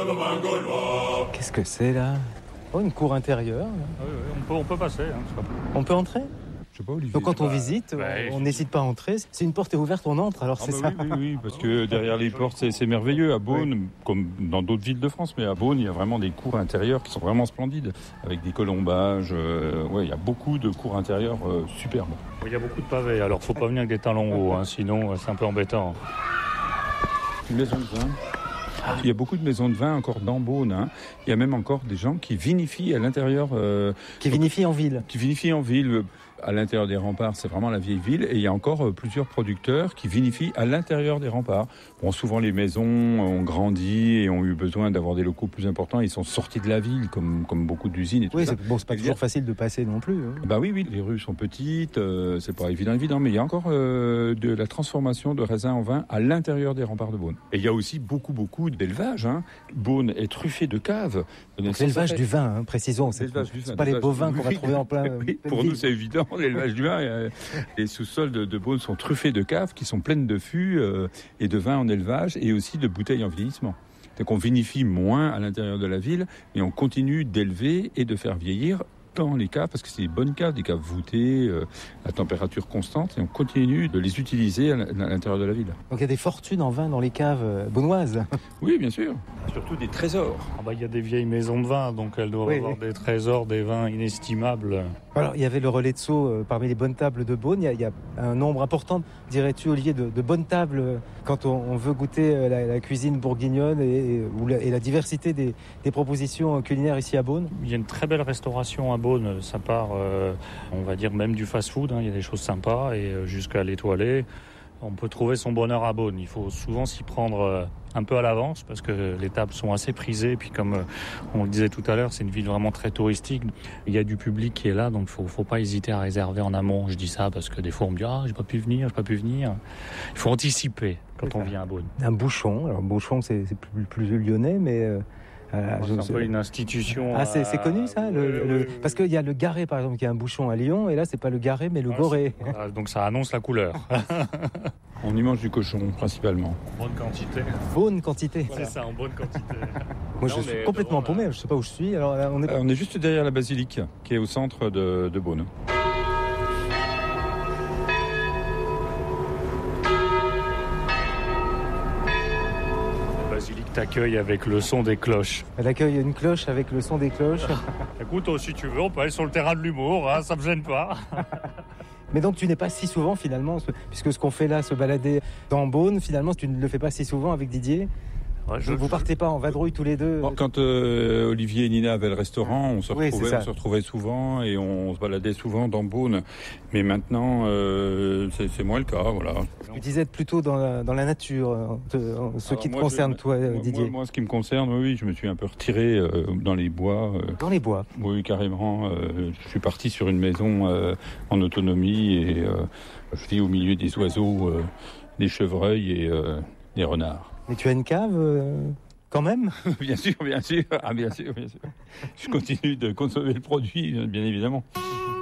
Qu'est-ce que c'est là? Oh, une cour intérieure. Oui, on peut passer. On peut entrer? Je sais pas, Olivier. Donc quand on visite, on n'hésite pas à entrer. Si une porte est ouverte, on entre, alors c'est ça. Oui, parce que derrière les portes, c'est merveilleux. À Beaune, comme dans d'autres villes de France, mais à Beaune, il y a vraiment des cours intérieures qui sont vraiment splendides, avec des colombages. Il y a beaucoup de cours intérieures superbes. Il y a beaucoup de pavés, alors faut pas venir avec des talons hauts, sinon c'est un peu embêtant. Une maison de vin. Il y a beaucoup de maisons de vin encore dans Beaune. Il y a même encore des gens qui vinifient à l'intérieur. Qui vinifient en ville. Qui vinifient en ville. À l'intérieur des remparts, c'est vraiment la vieille ville. Et il y a encore plusieurs producteurs qui vinifient à l'intérieur des remparts. Bon, souvent les maisons ont grandi et ont eu besoin d'avoir des locaux plus importants. Ils sont sortis de la ville, comme beaucoup d'usines et tout ça. C'est pas toujours facile de passer non plus. Bah oui, les rues sont petites, c'est pas évident, mais il y a encore de la transformation de raisins en vin à l'intérieur des remparts de Beaune. Et il y a aussi beaucoup d'élevage. Beaune est truffé de caves. Donc l'élevage du vin, précisons. C'est pas les bovins qu'on va trouver en plein. Oui, pour nous, c'est évident. L'élevage du vin, les sous-sols de Beaune sont truffés de caves qui sont pleines de fûts et de vin en élevage et aussi de bouteilles en vieillissement. Donc on vinifie moins à l'intérieur de la ville, mais on continue d'élever et de faire vieillir dans les caves, parce que c'est des bonnes caves, des caves voûtées, à température constante, et on continue de les utiliser à l'intérieur de la ville. Donc il y a des fortunes en vin dans les caves beaunoises. Oui, bien sûr. Surtout des trésors. Il y a des vieilles maisons de vin, donc elles doivent avoir des trésors, des vins inestimables. Alors il y avait le relais de Sceaux parmi les bonnes tables de Beaune. Il y a un nombre important, dirais-tu Olivier, de bonnes tables quand on veut goûter la cuisine bourguignonne et la diversité des propositions culinaires ici à Beaune. Il y a une très belle restauration à Beaune, ça part, on va dire même du fast-food, il y a des choses sympas et jusqu'à l'étoilé. On peut trouver son bonheur à Beaune. Il faut souvent s'y prendre un peu à l'avance parce que les tables sont assez prisées. Puis comme on le disait tout à l'heure, c'est une ville vraiment très touristique. Il y a du public qui est là, donc faut pas hésiter à réserver en amont. Je dis ça parce que des fois on me dit j'ai pas pu venir. Il faut anticiper quand on vient à Beaune. Un bouchon. Alors bouchon c'est plus lyonnais, mais c'est un peu une institution. C'est connu ça, parce qu'il y a le Garé par exemple qui a un bouchon à Lyon et là c'est pas le Garé mais le Goré. Donc ça annonce la couleur. On y mange du cochon principalement. En bonne quantité. Bonne quantité. C'est ça, en bonne quantité. Moi je suis complètement paumé, je sais pas où je suis. Alors là, on est juste derrière la basilique qui est au centre de Beaune. T'accueille avec le son des cloches. Elle accueille une cloche avec le son des cloches. Écoute, si tu veux, on peut aller sur le terrain de l'humour, ça me gêne pas. Mais donc tu n'es pas si souvent finalement, puisque ce qu'on fait là, se balader dans Beaune, finalement tu ne le fais pas si souvent avec Didier. Vous partez pas en vadrouille tous les deux? Quand Olivier et Nina avaient le restaurant, on se retrouvait souvent et on se baladait souvent dans Beaune. Mais maintenant, c'est moins le cas, voilà. Tu disais être plutôt dans la nature, ce qui te concerne, toi, Didier. Moi, ce qui me concerne, oui, je me suis un peu retiré dans les bois. Dans les bois? Oui, carrément. Je suis parti sur une maison en autonomie et je vis au milieu des oiseaux, des chevreuils et des renards. Mais tu as une cave quand même? Bien sûr. Ah, bien sûr. Je continue de consommer le produit, bien évidemment.